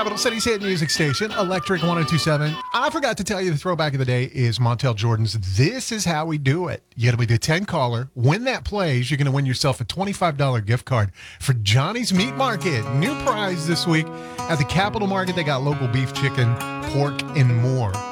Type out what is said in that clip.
Capital City's hit music station, Electric 1027. I forgot to tell you the throwback of the day is Montel Jordan's This Is How We Do It. You got to be the 10 caller. When that plays, you're going to win yourself a $25 gift card for Johnny's Meat Market. New prize this week at the Capital Market. They got local beef, chicken, pork, and more.